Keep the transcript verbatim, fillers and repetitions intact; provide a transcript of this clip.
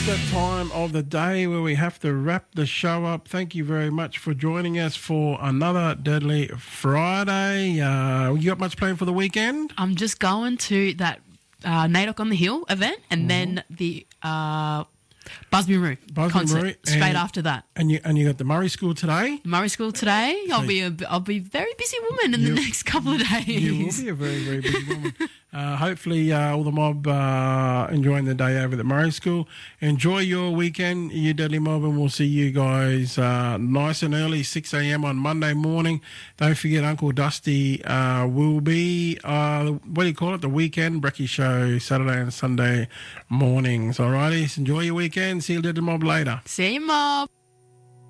that time of the day where we have to wrap the show up. Thank you very much for joining us for another Deadly Friday. Uh, you got much planned for the weekend? I'm just going to that uh, Naidoc on the Hill event and mm-hmm. then the uh, Busby Roo concert Roo, straight and, after that. And you and you got the Murray School today? Murray School today. So I'll be a I'll be a very busy woman in you, the next couple of days. You will be a very, very busy woman. Uh, hopefully uh, all the mob uh, enjoying the day over at Murray School. Enjoy your weekend, you Deadly Mob, and we'll see you guys uh, nice and early, six a.m. on Monday morning. Don't forget Uncle Dusty uh, will be, uh, what do you call it, the weekend brekkie show, Saturday and Sunday mornings. All righty, enjoy your weekend. See you Deadly Mob later. See you, Mob.